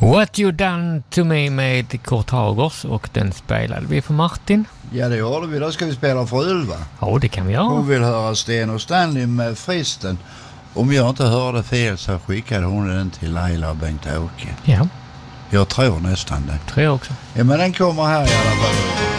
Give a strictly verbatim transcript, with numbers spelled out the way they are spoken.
What You Done To Me med Kurt Hagers, och den spelade vi för Martin. Ja, det gjorde vi. Då ska vi spela för Ylva. Ja, det kan vi göra. Hon vill höra Sten och Stanley med Fristen. Om jag inte hörde fel så skickade hon den till Laila och Bengt-Åke. Ja. Jag tror nästan det. Tror jag också. Ja, men den kommer här i alla fall.